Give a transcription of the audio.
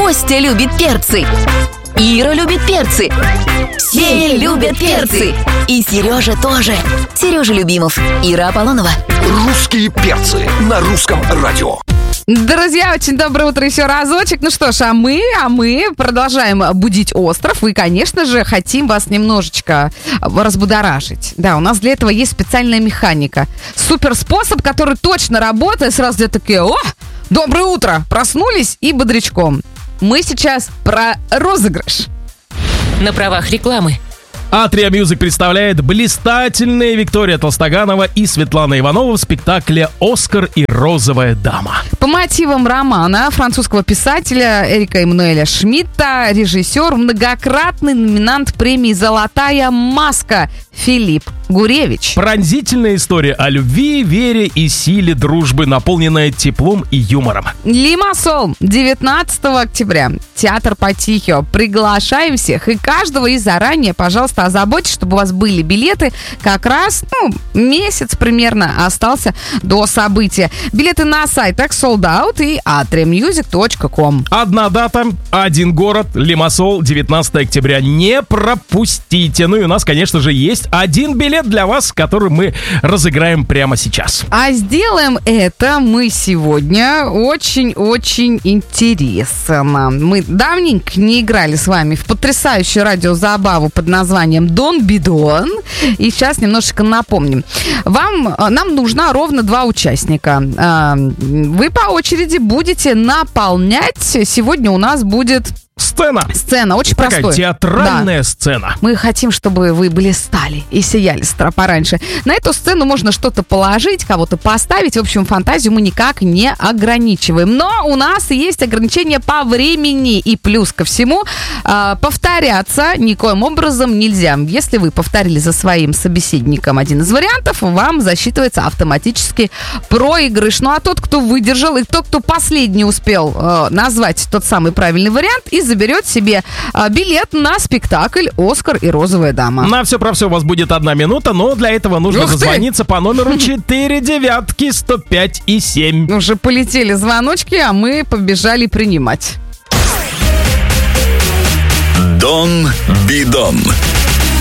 Костя любит перцы. Ира любит перцы. Все любят перцы. И Сережа тоже. Сережа Любимов, Ира Аполлонова. Русские перцы на русском радио. Друзья, очень доброе утро еще разочек. Ну что ж, а мы продолжаем будить остров. И, конечно же, хотим вас немножечко разбудоражить. Да, у нас для этого есть специальная механика. Супер способ, который точно работает. Сразу где такие: о, доброе утро! Проснулись и бодрячком. Мы сейчас про розыгрыш. На правах рекламы. Атриа Мьюзик представляет блистательные Виктория Толстоганова и Светлана Иванова в спектакле «Оскар и розовая дама». По мотивам романа французского писателя Эрика Эммануэля Шмидта режиссер, многократный номинант премии «Золотая маска» Филипп Гуревич. Пронзительная история о любви, вере и силе дружбы, наполненная теплом и юмором. Лимассол, 19 октября. Театр Патихио. Приглашаем всех и каждого. И заранее, пожалуйста, озаботьтесь, чтобы у вас были билеты. Как раз, месяц примерно остался до события. Билеты на сайтах Sold Out и atriamusic.com. Одна дата, один город, Лимассол, 19 октября. Не пропустите. Ну и у нас, конечно же, есть один билет для вас, который мы разыграем прямо сейчас. А сделаем это мы сегодня очень-очень интересно. Мы давненько не играли с вами в потрясающую радиозабаву под названием «Дон Бидон». И сейчас немножечко напомним. Нам нужно ровно 2 участника. Вы по очереди будете наполнять. Сегодня у нас будет... Сцена очень такая простой. Театральная сцена. Мы хотим, чтобы вы блистали и сияли с утра пораньше. На эту сцену можно что-то положить, кого-то поставить. В общем, фантазию мы никак не ограничиваем. Но у нас есть ограничения по времени. И плюс ко всему, повторяться никоим образом нельзя. Если вы повторили за своим собеседником один из вариантов, вам засчитывается автоматически проигрыш. Ну а тот, кто выдержал, и тот, кто последний успел назвать тот самый правильный вариант, и заберет себе билет на спектакль «Оскар и розовая дама». На все про все у вас будет 1 минута, но для этого нужно дозвониться по номеру 4-9-105-7. Уже полетели звоночки, а мы побежали принимать. Дон Бидон.